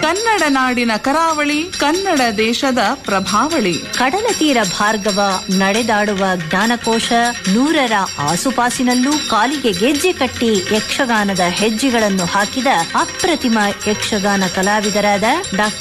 ಕನ್ನಡ ನಾಡಿನ ಕರಾವಳಿ, ಕನ್ನಡ ದೇಶದ ಪ್ರಭಾವಳಿ. ಕಡಲ ತೀರ ಭಾರ್ಗವ ನಡೆದಾಡುವ ಜ್ಞಾನಕೋಶ, 100ರ ಆಸುಪಾಸಿನಲ್ಲೂ ಕಾಲಿಗೆ ಗೆಜ್ಜೆ ಕಟ್ಟಿ ಯಕ್ಷಗಾನದ ಹೆಜ್ಜೆಗಳನ್ನು ಹಾಕಿದ ಅಪ್ರತಿಮ ಯಕ್ಷಗಾನ ಕಲಾವಿದರಾದ ಡಾ